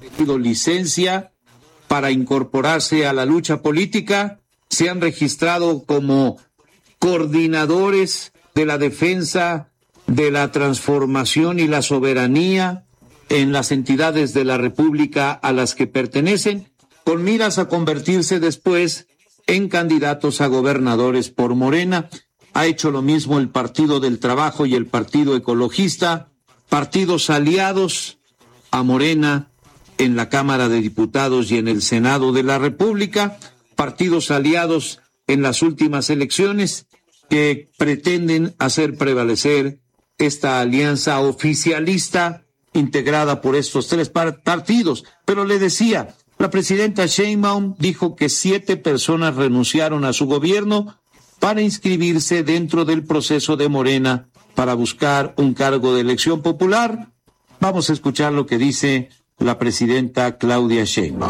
pedido licencia para incorporarse a la lucha política. Se han registrado como coordinadores de la defensa de la transformación y la soberanía en las entidades de la República a las que pertenecen, con miras a convertirse después en candidatos a gobernadores por Morena. Ha hecho lo mismo el Partido del Trabajo y el Partido Ecologista, partidos aliados a Morena en la Cámara de Diputados y en el Senado de la República, partidos aliados en las últimas elecciones que pretenden hacer prevalecer esta alianza oficialista integrada por estos tres partidos. Pero le decía, la presidenta Sheinbaum dijo que 7 personas renunciaron a su gobierno para inscribirse dentro del proceso de Morena para buscar un cargo de elección popular. Vamos a escuchar lo que dice la presidenta Claudia Sheinbaum.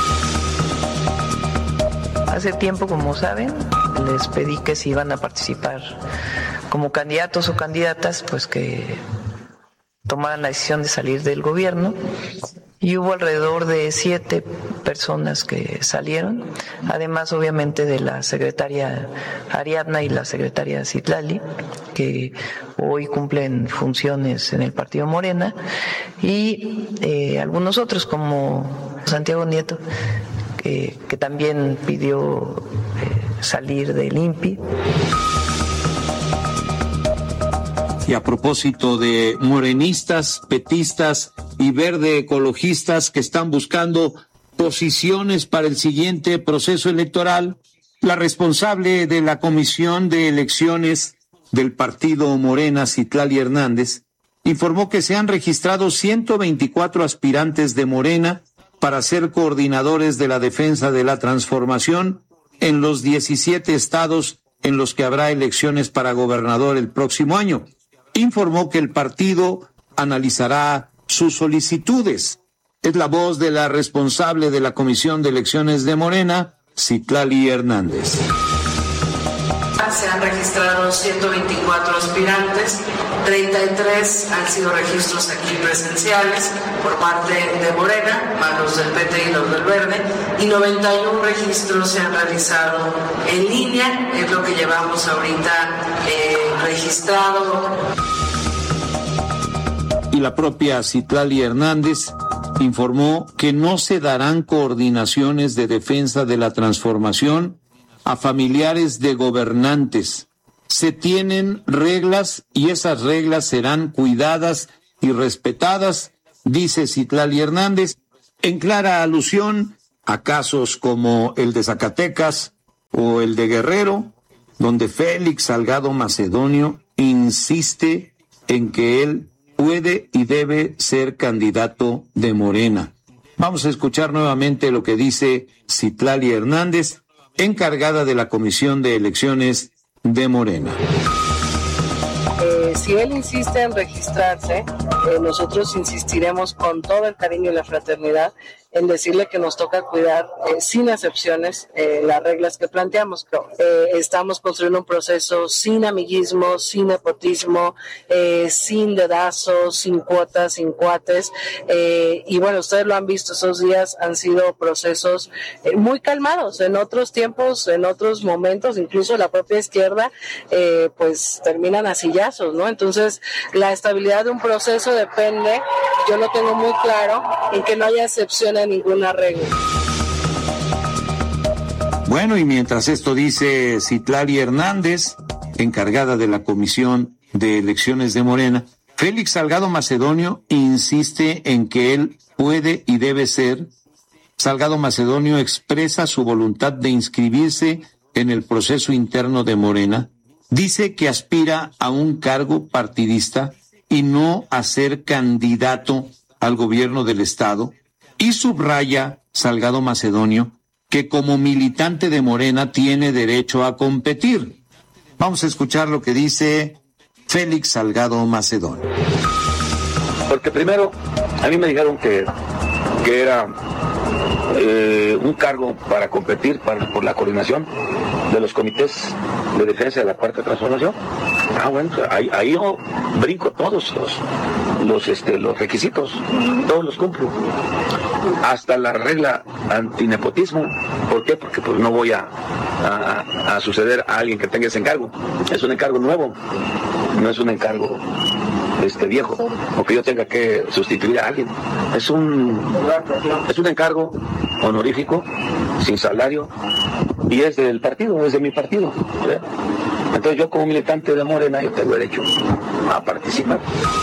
Hace tiempo, como saben, les pedí que si iban a participar como candidatos o candidatas, pues que tomaran la decisión de salir del gobierno. Y hubo alrededor de 7 personas que salieron, además obviamente de la secretaria Ariadna y la secretaria Citlali, que hoy cumplen funciones en el Partido Morena, y algunos otros como Santiago Nieto, que también pidió salir del INPI. Y a propósito de morenistas, petistas y verde ecologistas que están buscando posiciones para el siguiente proceso electoral, la responsable de la Comisión de Elecciones del Partido Morena, Citlali Hernández, informó que se han registrado 124 aspirantes de Morena para ser coordinadores de la defensa de la transformación en los 17 estados en los que habrá elecciones para gobernador el próximo año. Informó que el partido analizará sus solicitudes. Es la voz de la responsable de la Comisión de Elecciones de Morena, Citlali Hernández. Se han registrado 124 aspirantes, 33 han sido registros aquí presenciales por parte de Morena, más los del PT y los del Verde, y 91 registros se han realizado en línea, es lo que llevamos ahorita registrado. Y la propia Citlali Hernández informó que no se darán coordinaciones de defensa de la transformación a familiares de gobernantes. Se tienen reglas y esas reglas serán cuidadas y respetadas, dice Citlali Hernández, en clara alusión a casos como el de Zacatecas o el de Guerrero, donde Félix Salgado Macedonio insiste en que él puede y debe ser candidato de Morena. Vamos a escuchar nuevamente lo que dice Citlali Hernández, encargada de la Comisión de Elecciones de Morena. Si él insiste en registrarse, nosotros insistiremos con todo el cariño y la fraternidad en decirle que nos toca cuidar sin excepciones las reglas que planteamos. Estamos construyendo un proceso sin amiguismo, sin nepotismo, sin dedazos, sin cuotas, sin cuates. Y bueno, ustedes lo han visto, esos días han sido procesos muy calmados. En otros tiempos, en otros momentos, incluso la propia izquierda, pues terminan a sillazos, ¿no? Entonces, la estabilidad de un proceso depende, yo lo tengo muy claro, en que no haya excepción a ninguna regla. Bueno, y mientras esto dice Citlali Hernández, encargada de la Comisión de Elecciones de Morena, Félix Salgado Macedonio insiste en que él puede y debe ser. Salgado Macedonio expresa su voluntad de inscribirse en el proceso interno de Morena. Dice que aspira a un cargo partidista y no a ser candidato al gobierno del Estado. Y subraya Salgado Macedonio que como militante de Morena tiene derecho a competir. Vamos a escuchar lo que dice Félix Salgado Macedonio. Porque primero, a mí me dijeron que era un cargo para competir por la coordinación de los comités de defensa de la Cuarta Transformación. Bueno, ahí yo brinco todos los requisitos, todos los cumplo. hasta la regla antinepotismo. ¿Por qué? Porque pues no voy a suceder a alguien que tenga ese encargo. Es un encargo nuevo, no es un encargo viejo, o que yo tenga que sustituir a alguien. Es un encargo honorífico, sin salario, y es del partido, es de mi partido. Entonces yo como militante de Morena, yo tengo derecho a participar.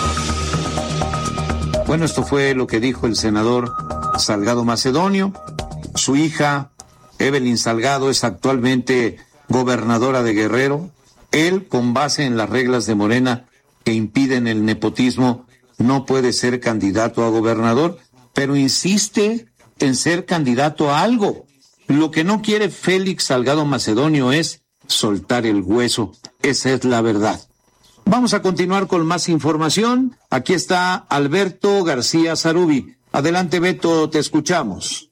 Bueno, esto fue lo que dijo el senador Salgado Macedonio. Su hija, Evelyn Salgado, es actualmente gobernadora de Guerrero. Él, con base en las reglas de Morena que impiden el nepotismo, no puede ser candidato a gobernador, pero insiste en ser candidato a algo. Lo que no quiere Félix Salgado Macedonio es soltar el hueso. Esa es la verdad. Vamos a continuar con más información. Aquí está Alberto García Zarubi. Adelante, Beto, te escuchamos.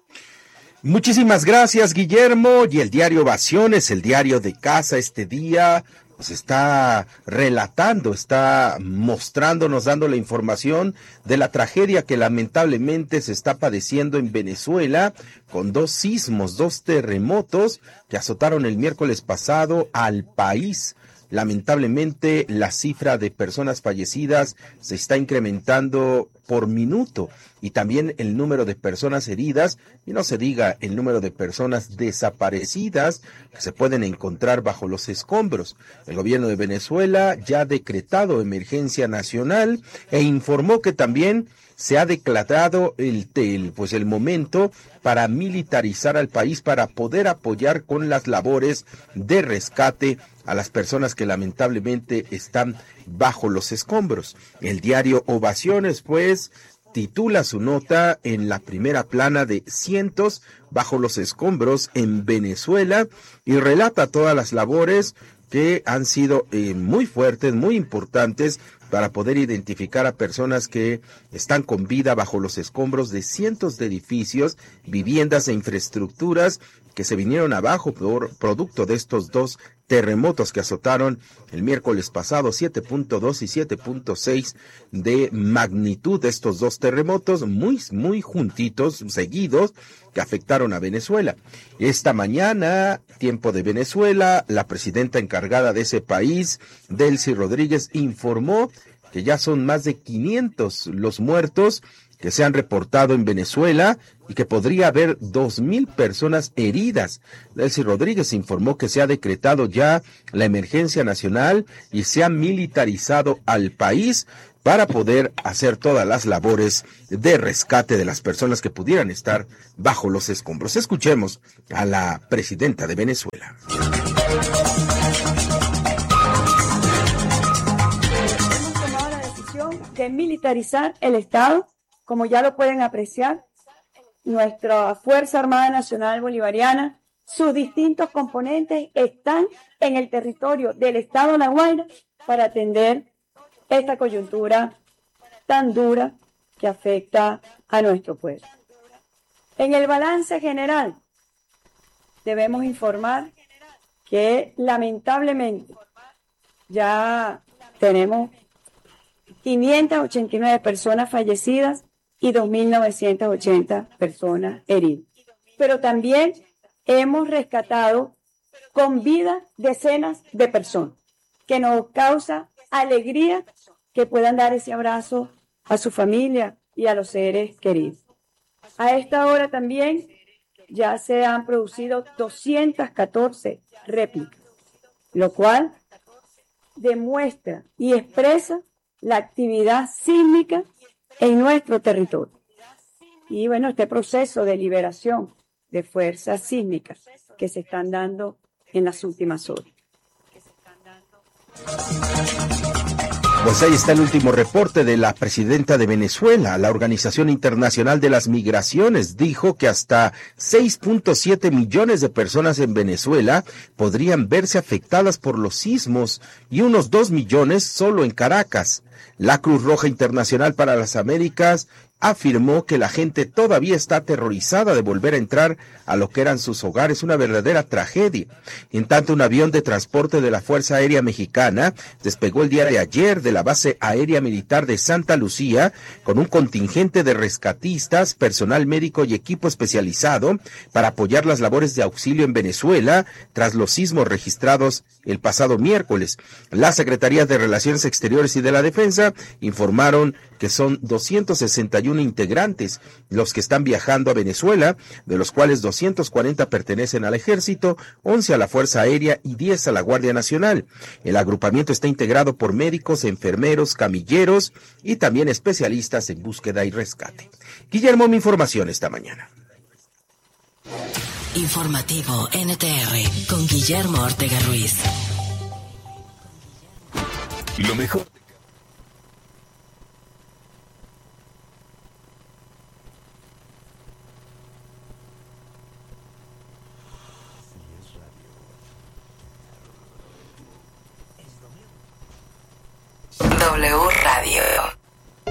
Muchísimas gracias, Guillermo. Y el diario Ovaciones, el diario de casa, este día pues está relatando, está mostrándonos, dando la información de la tragedia que lamentablemente se está padeciendo en Venezuela, con 2 sismos, 2 terremotos que azotaron el miércoles pasado al país. Lamentablemente, la cifra de personas fallecidas se está incrementando por minuto y también el número de personas heridas, y no se diga el número de personas desaparecidas que se pueden encontrar bajo los escombros. El gobierno de Venezuela ya ha decretado emergencia nacional e informó que también se ha declarado el momento para militarizar al país, para poder apoyar con las labores de rescate a las personas que lamentablemente están bajo los escombros. El diario Ovaciones, pues, titula su nota en la primera plana de cientos bajo los escombros en Venezuela y relata todas las labores que han sido muy fuertes, muy importantes para poder identificar a personas que están con vida bajo los escombros de cientos de edificios, viviendas e infraestructuras que se vinieron abajo por producto de estos 2 terremotos que azotaron el miércoles pasado, 7.2 y 7.6 de magnitud de estos 2 terremotos, muy juntitos, seguidos, que afectaron a Venezuela. Esta mañana, tiempo de Venezuela, la presidenta encargada de ese país, Delcy Rodríguez, informó que ya son más de 500 los muertos que se han reportado en Venezuela y que podría haber 2,000 personas heridas. Delcy Rodríguez informó que se ha decretado ya la emergencia nacional y se ha militarizado al país para poder hacer todas las labores de rescate de las personas que pudieran estar bajo los escombros. Escuchemos a la presidenta de Venezuela. Hemos tomado la decisión de militarizar el Estado. Como ya lo pueden apreciar, nuestra Fuerza Armada Nacional Bolivariana, sus distintos componentes están en el territorio del Estado de La Guaira para atender esta coyuntura tan dura que afecta a nuestro pueblo. En el balance general, debemos informar que lamentablemente ya tenemos 589 personas fallecidas y 2.980 personas heridas. Pero también hemos rescatado con vida decenas de personas, que nos causa alegría que puedan dar ese abrazo a su familia y a los seres queridos. A esta hora también ya se han producido 214 réplicas, lo cual demuestra y expresa la actividad sísmica en nuestro territorio. Y bueno, este proceso de liberación de fuerzas sísmicas que se están dando en las últimas horas. Pues ahí está el último reporte de la presidenta de Venezuela. La Organización Internacional de las Migraciones dijo que hasta 6.7 millones de personas en Venezuela podrían verse afectadas por los sismos y unos 2 millones solo en Caracas. La Cruz Roja Internacional para las Américas afirmó que la gente todavía está aterrorizada de volver a entrar a lo que eran sus hogares, una verdadera tragedia. En tanto, un avión de transporte de la Fuerza Aérea Mexicana despegó el día de ayer de la base aérea militar de Santa Lucía con un contingente de rescatistas, personal médico y equipo especializado para apoyar las labores de auxilio en Venezuela tras los sismos registrados el pasado miércoles. Las Secretarías de Relaciones Exteriores y de la Defensa informaron que son 261 integrantes los que están viajando a Venezuela, de los cuales 240 pertenecen al Ejército, 11 a la Fuerza Aérea y 10 a la Guardia Nacional. El agrupamiento está integrado por médicos, enfermeros, camilleros y también especialistas en búsqueda y rescate. Guillermo, mi información esta mañana. Informativo NTR con Guillermo Ortega Ruiz. Lo mejor. W Radio.